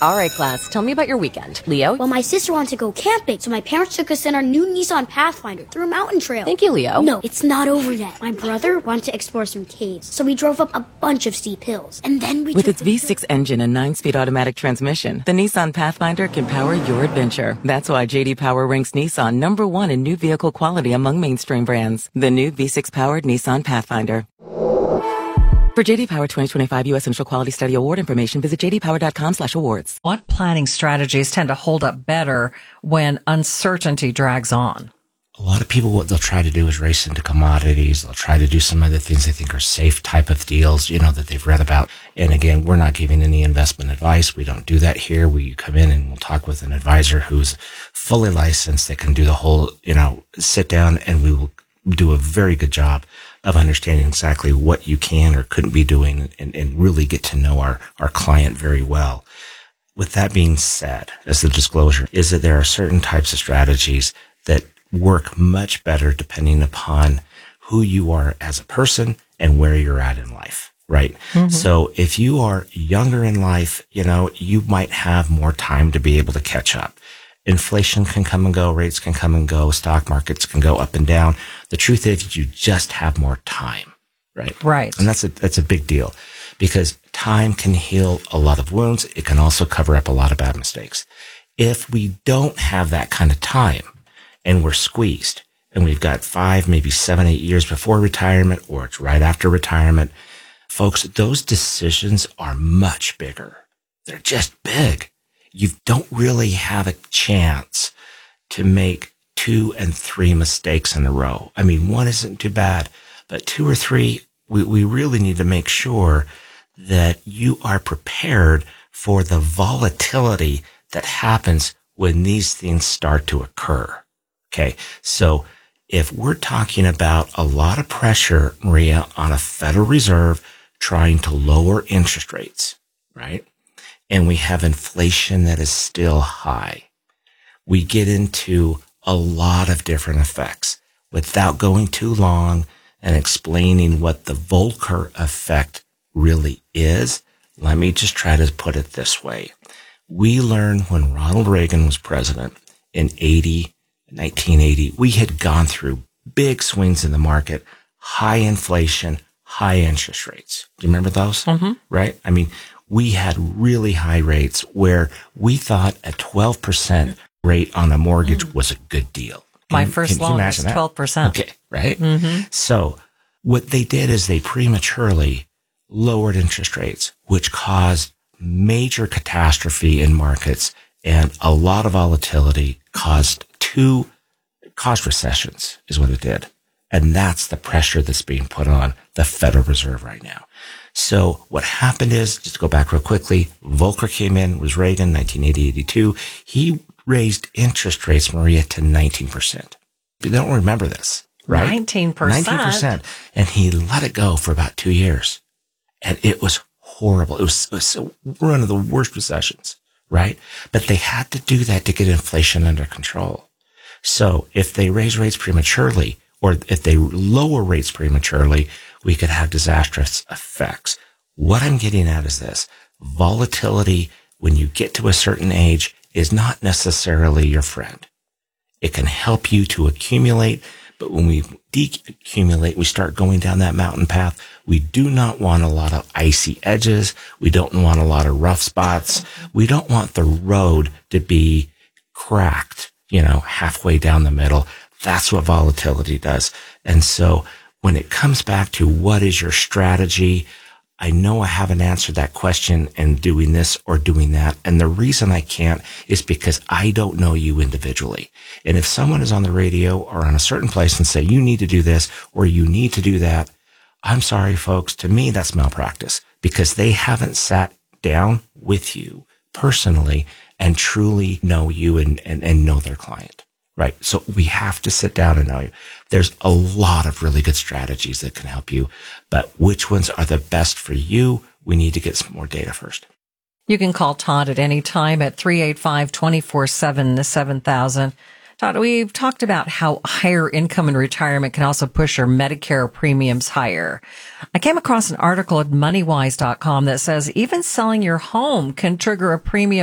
All right, class, tell me about your weekend. Leo? Well, my sister wanted to go camping, so my parents took us in our new Nissan Pathfinder through a mountain trail. Thank you, Leo. No, it's not over yet. My brother wanted to explore some caves, so we drove up a bunch of steep hills. And then we With its V6 engine and 9-speed automatic transmission, the Nissan Pathfinder can power your adventure. That's why J.D. Power ranks Nissan #1 in new vehicle quality among mainstream brands. The new V6-powered Nissan Pathfinder. For J.D. Power 2025 U.S. Initial Quality Study Award information, visit jdpower.com/awards. What planning strategies tend to hold up better when uncertainty drags on? A lot of people, what they'll try to do is race into commodities. They'll try to do some other things they think are safe type of deals, that they've read about. And again, we're not giving any investment advice. We don't do that here. We come in and we'll talk with an advisor who's fully licensed that can do the whole, sit down, and we will do a very good job of understanding exactly what you can or couldn't be doing and really get to know our client very well. With that being said, as the disclosure is that there are certain types of strategies that work much better depending upon who you are as a person and where you're at in life, right? Mm-hmm. So if you are younger in life, you might have more time to be able to catch up. Inflation can come and go, rates can come and go, stock markets can go up and down. The truth is you just have more time, right? Right. And that's a big deal because time can heal a lot of wounds. It can also cover up a lot of bad mistakes. If we don't have that kind of time and we're squeezed and we've got 5, maybe 7, 8 years before retirement or it's right after retirement, folks, those decisions are much bigger. They're just big. You don't really have a chance to make 2 and 3 mistakes in a row. I mean, 1 isn't too bad, but 2 or 3, we really need to make sure that you are prepared for the volatility that happens when these things start to occur. Okay. So if we're talking about a lot of pressure, Maria, on a Federal Reserve trying to lower interest rates, right? And we have inflation that is still high, we get into a lot of different effects. Without going too long and explaining what the Volcker effect really is, let me just try to put it this way. We learned when Ronald Reagan was president in 1980, we had gone through big swings in the market, high inflation, high interest rates. Do you remember those? Mm-hmm. Right? I mean, we had really high rates where we thought a 12% rate on a mortgage was a good deal. My first loan was 12%. Okay, right? Mm-hmm. So what they did is they prematurely lowered interest rates, which caused major catastrophe in markets and a lot of volatility, caused recessions is what it did. And that's the pressure that's being put on the Federal Reserve right now. So what happened is, just to go back real quickly, Volcker came in, was Reagan, 1980-82. He raised interest rates, Maria, to 19%. They don't remember this, right? 19%. 19%. And he let it go for about 2 years. And it was horrible. It was one of the worst recessions, right? But they had to do that to get inflation under control. So if they raise rates prematurely, or if they lower rates prematurely, we could have disastrous effects. What I'm getting at is this. Volatility, when you get to a certain age, is not necessarily your friend. It can help you to accumulate, but when we decumulate, we start going down that mountain path. We do not want a lot of icy edges. We don't want a lot of rough spots. We don't want the road to be cracked, halfway down the middle. That's what volatility does. And so when it comes back to what is your strategy, I know I haven't answered that question in doing this or doing that. And the reason I can't is because I don't know you individually. And if someone is on the radio or on a certain place and say, you need to do this or you need to do that, I'm sorry, folks. To me, that's malpractice because they haven't sat down with you personally and truly know you and know their client. Right. So we have to sit down and know you. There's a lot of really good strategies that can help you, but which ones are the best for you? We need to get some more data first. You can call Todd at any time at 385-247-7000. Todd, we've talked about how higher income in retirement can also push your Medicare premiums higher. I came across an article at moneywise.com that says even selling your home can trigger a premium